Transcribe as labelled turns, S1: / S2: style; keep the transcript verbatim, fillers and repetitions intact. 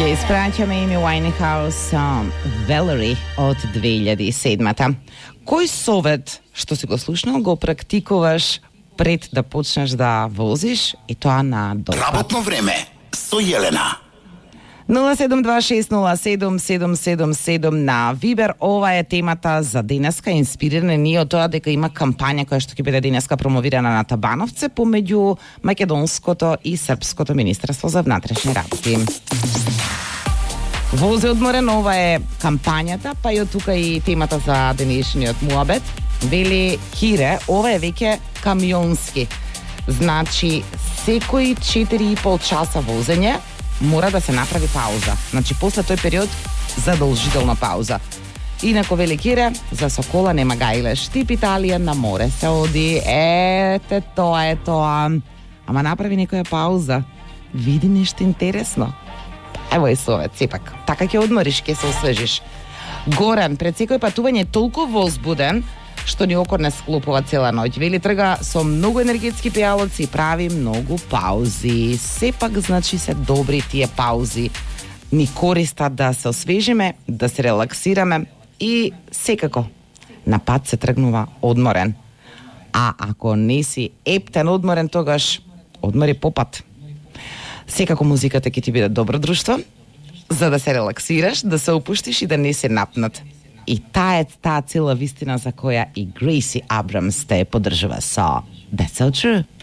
S1: Ја испраќаме Amy Winehouse um, Valerie од две илјади и седмата. Кој совет што си го слушнал го практикуваш пред да почнеш да возиш и тоа на допат?
S2: Работно време со Јелена.
S1: нула седум два шест нула седум седум седум седум на Вибер. Ова е темата за денеска, инспирирана ние од тоа дека има кампања која што ќе биде денеска промовирана на Табановце помеѓу македонското и српското министерство за внатрешни работи. Вози одморен, ова е кампањата, па и од тука и темата за денешниот муабет. Вели Кире, ова е веќе камионски. Значи, секои четири и пол часа возење мора да се направи пауза. Значи, после тој период, задолжителна пауза. Инако, вели Кире, за со кола нема гајлеш. Тип Италија на море се оди. Ете, тоа е тоа. Ама направи некоја пауза. Види нешто интересно. Ево е совет, сепак. Така ќе одмориш, ќе се освежиш. Горан, пред секој патување толку возбуден, што ни око не склопува цела ноќ. Вели трга со многу енергетски пијалоци и прави многу паузи. Сепак, значи, се добри тие паузи. Ни користат да се освежиме, да се релаксираме и секако на пат се тргнува одморен. А ако не си ептен одморен, тогаш одмори по пат. Секако музиката ќе ти биде добро друштво, за да се релаксираш, да се опуштиш и да не се напнат. И таа е таа цела вистина за која и Грейси Абрамс те поддржува со That's So True.